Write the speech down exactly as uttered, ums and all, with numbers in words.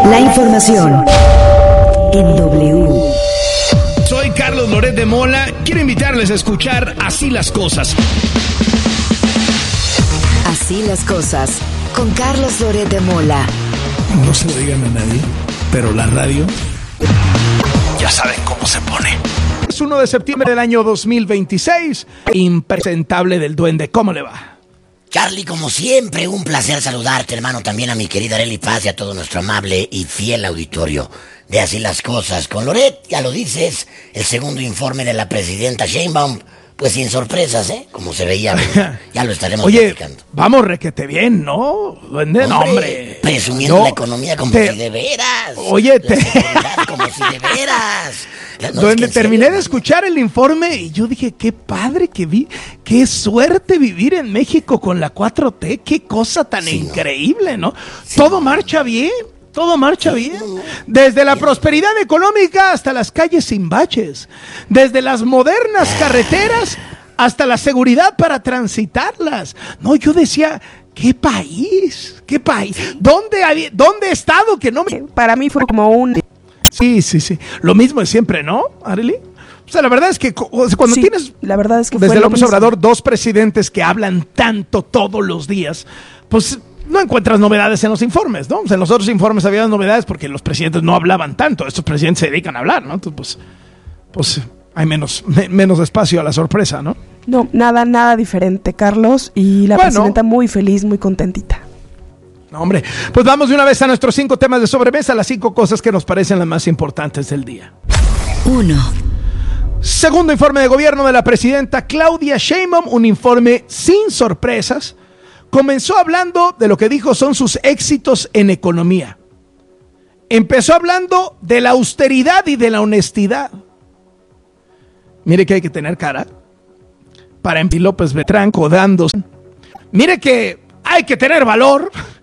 La información en W. Soy Carlos Loret de Mola. Quiero invitarles a escuchar Así las Cosas. Así las cosas, con Carlos Loret de Mola. No se lo digan a nadie, pero la radio ya saben cómo se pone. Es uno de septiembre del año dos mil veintiséis. Impresentable del duende. ¿Cómo le va? Charlie, como siempre, un placer saludarte, hermano, también a mi querida Arely Paz y a todo nuestro amable y fiel auditorio de Así las Cosas. Con Loret, ya lo dices, el segundo informe de la presidenta Sheinbaum, pues sin sorpresas, ¿eh? Como se veía, ya lo estaremos Oye, platicando. Vamos requete bien, ¿no? Duende, Hombre, no, hombre. presumiendo Yo la economía como te... si de veras. Oye, la te... seguridad como si de veras. No, Donde es que terminé serio, de escuchar el informe y yo dije, qué padre que vi, qué suerte vivir en México con la cuatro T, qué cosa tan sí, increíble, ¿no? Sí, todo marcha bien, todo marcha sí, bien. Desde la sí. prosperidad económica hasta las calles sin baches, desde las modernas carreteras hasta la seguridad para transitarlas. No, yo decía, qué país, qué país. ¿Dónde, había, dónde he estado que no me... Para mí fue como un... Sí, sí, sí. Lo mismo de siempre, ¿no, Arely? O sea, la verdad es que cuando sí, tienes, la verdad es que desde fue López lo Obrador, dos presidentes que hablan tanto todos los días, pues no encuentras novedades en los informes, ¿no? O sea, en los otros informes había novedades porque los presidentes no hablaban tanto. Estos presidentes se dedican a hablar, ¿no? Entonces, pues, pues hay menos, me, menos espacio a la sorpresa, ¿no? No, nada, nada diferente, Carlos. Y la bueno, presidenta muy feliz, muy contentita. No, hombre, pues vamos de una vez a nuestros cinco temas de sobremesa, las cinco cosas que nos parecen las más importantes del día. Uno. Segundo informe de gobierno de la presidenta Claudia Sheinbaum, un informe sin sorpresas. Comenzó hablando de lo que dijo son sus éxitos en economía. Empezó hablando de la austeridad y de la honestidad. Mire que hay que tener cara para M. López Beltrán codándose. Mire que hay que tener valor